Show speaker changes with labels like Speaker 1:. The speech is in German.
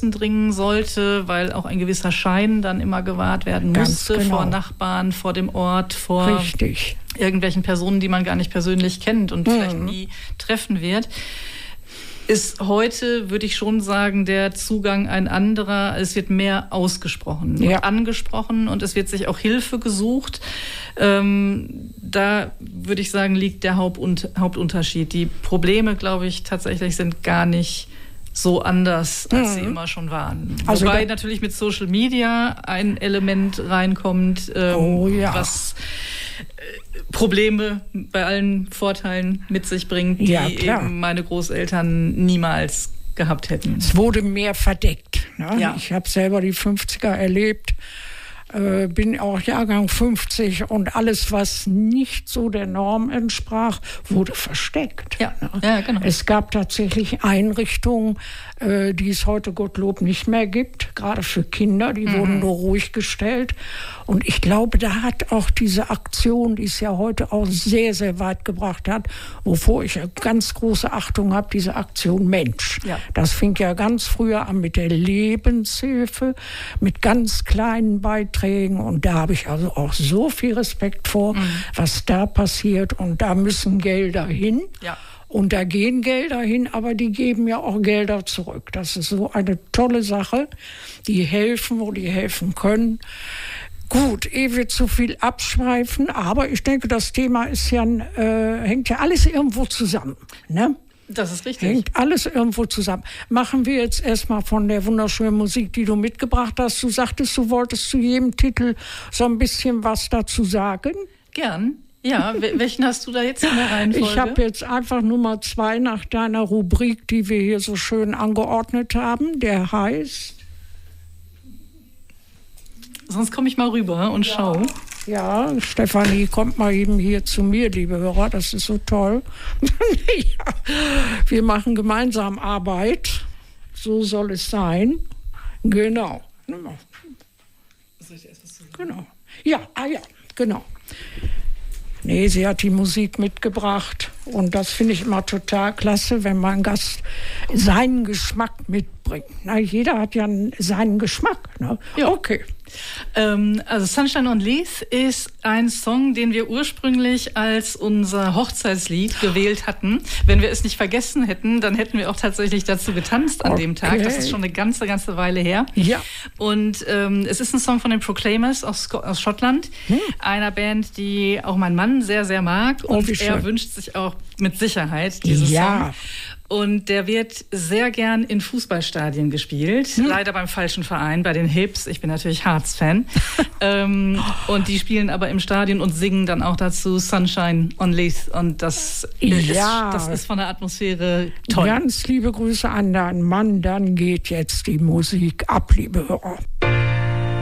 Speaker 1: Außen dringen sollte, weil auch ein gewisser Schein dann immer gewahrt werden musste, vor Nachbarn, vor dem Ort, vor irgendwelchen Personen, die man gar nicht persönlich kennt und vielleicht nie treffen wird. Ist heute, würde ich schon sagen, der Zugang ein anderer. Es wird mehr ausgesprochen und angesprochen und es wird sich auch Hilfe gesucht. Da würde ich sagen, liegt der Hauptunterschied. Die Probleme, glaube ich, tatsächlich sind gar nicht so anders, als sie immer schon waren. Also wobei natürlich mit Social Media ein Element reinkommt, was Probleme bei allen Vorteilen mit sich bringt, die eben meine Großeltern niemals gehabt hätten.
Speaker 2: Es wurde mehr verdeckt. Ne? Ja. Ich habe selber die 50er erlebt, bin auch Jahrgang 50 und alles, was nicht so der Norm entsprach, wurde versteckt.
Speaker 1: Ja, ja, genau.
Speaker 2: Es gab tatsächlich Einrichtungen, die es heute Gottlob nicht mehr gibt, gerade für Kinder, die wurden nur ruhig gestellt. Und ich glaube, da hat auch diese Aktion, die es ja heute auch sehr, sehr weit gebracht hat, wovor ich eine ganz große Achtung habe, diese Aktion Mensch. Ja. Das fing ja ganz früher an mit der Lebenshilfe, mit ganz kleinen Beiträgen. Und da habe ich also auch so viel Respekt vor, was da passiert. Und da müssen Gelder hin. Ja. Und da gehen Gelder hin, aber die geben ja auch Gelder zurück. Das ist so eine tolle Sache. Die helfen, wo die helfen können. Gut, ehe wir zu viel abschweifen, aber ich denke, das Thema ist ja, hängt ja alles irgendwo zusammen. Ne?
Speaker 1: Das ist richtig.
Speaker 2: Hängt alles irgendwo zusammen. Machen wir jetzt erstmal von der wunderschönen Musik, die du mitgebracht hast. Du sagtest, du wolltest zu jedem Titel so ein bisschen was dazu sagen.
Speaker 1: Gern. Ja, welchen hast du da jetzt in der Reihenfolge?
Speaker 2: Ich habe jetzt einfach Nummer 2 nach deiner Rubrik, die wir hier so schön angeordnet haben. Der heißt...
Speaker 1: Sonst komme ich mal rüber und schau.
Speaker 2: Ja, Stefanie kommt mal eben hier zu mir, liebe Hörer. Das ist so toll. Wir machen gemeinsam Arbeit. So soll es sein. Genau.
Speaker 1: Soll ich erst was sagen?
Speaker 2: Genau. Ja, genau. Nee, sie hat die Musik mitgebracht und das finde ich immer total klasse, wenn mein Gast seinen Geschmack mitbringt. Na, jeder hat ja seinen Geschmack. Ne?
Speaker 1: Ja.
Speaker 2: Okay.
Speaker 1: Also Sunshine on Leith ist ein Song, den wir ursprünglich als unser Hochzeitslied gewählt hatten. Wenn wir es nicht vergessen hätten, dann hätten wir auch tatsächlich dazu getanzt an dem Tag. Das ist schon eine ganze Weile her. Ja. Und es ist ein Song von den Proclaimers aus Schottland, einer Band, die auch mein Mann sehr, sehr mag. Und er wünscht sich auch mit Sicherheit diesen Song. Und der wird sehr gern in Fußballstadien gespielt. Leider beim falschen Verein, bei den Hibs. Ich bin natürlich Hearts-Fan. Und die spielen aber im Stadion und singen dann auch dazu Sunshine on Leith. Und das ist von der Atmosphäre toll.
Speaker 2: Ganz liebe Grüße an deinen Mann. Dann geht jetzt die Musik ab, liebe Hörer.